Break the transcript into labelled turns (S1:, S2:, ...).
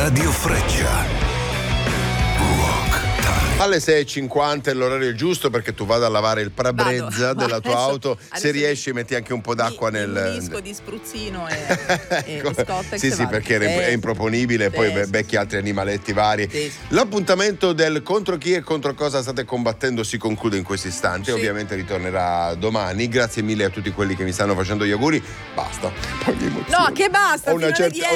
S1: Radio Freccia.
S2: Alle 6.50 è l'orario giusto perché tu vada a lavare il parabrezza della tua auto. Se riesci metti anche un po' d'acqua nel
S3: disco di spruzzino
S2: ecco.
S3: e scotta.
S2: Sì, perché è improponibile, poi becchi altri animaletti vari. L'appuntamento del contro chi e contro cosa state combattendo si conclude in questo istante. Ovviamente ritornerà domani. Grazie mille a tutti quelli che mi stanno facendo gli auguri. Basta.
S3: No, che basta.
S2: Ho una certa